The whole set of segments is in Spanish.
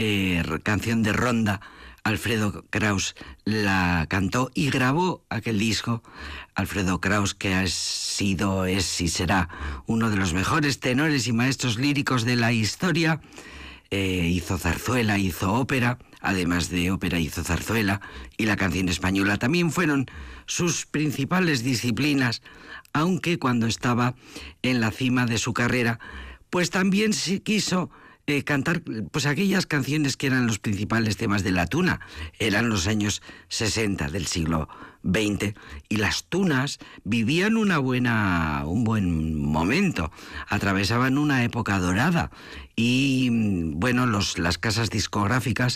canción de Ronda. Alfredo Kraus la cantó y grabó aquel disco. Alfredo Kraus, que sido, es y será uno de los mejores tenores y maestros líricos de la historia, hizo zarzuela, hizo ópera, además de ópera hizo zarzuela, y la canción española también fueron sus principales disciplinas, aunque cuando estaba en la cima de su carrera, pues también quiso cantar pues aquellas canciones que eran los principales temas de la tuna. Eran los años 60 del siglo XX y las tunas vivían un buen momento, atravesaban una época dorada y bueno, las casas discográficas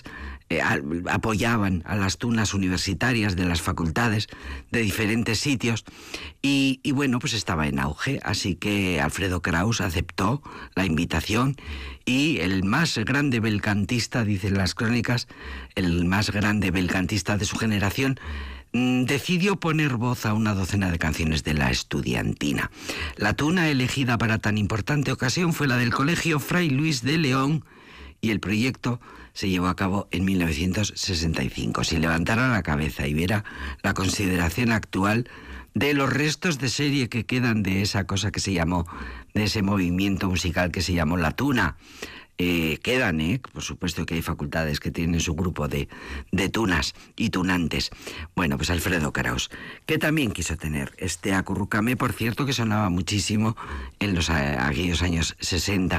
apoyaban a las tunas universitarias de las facultades de diferentes sitios y bueno, pues estaba en auge, así que Alfredo Kraus aceptó la invitación y el más grande belcantista, dicen las crónicas, el más grande belcantista de su generación, decidió poner voz a una docena de canciones de la estudiantina. La tuna elegida para tan importante ocasión fue la del Colegio Fray Luis de León y el proyecto se llevó a cabo en 1965. Si levantara la cabeza y viera la consideración actual de los restos de serie que quedan de esa cosa que se llamó, de ese movimiento musical que se llamó la tuna, quedan, por supuesto que hay facultades que tienen su grupo de tunas y tunantes. Bueno, pues Alfredo Kraus, que también quiso tener este acurrucame, por cierto, que sonaba muchísimo en aquellos años 60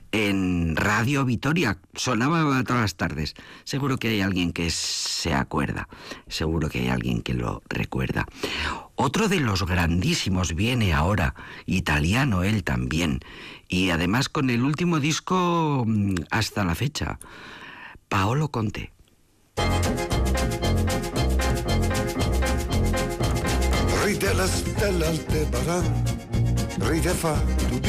en Radio Vitoria, sonaba todas las tardes. Seguro que hay alguien que se acuerda, seguro que hay alguien que lo recuerda. Otro de los grandísimos viene ahora, italiano él también, y además con el último disco hasta la fecha, Paolo Conte. Ride la stella Aldebaran, ride fa tu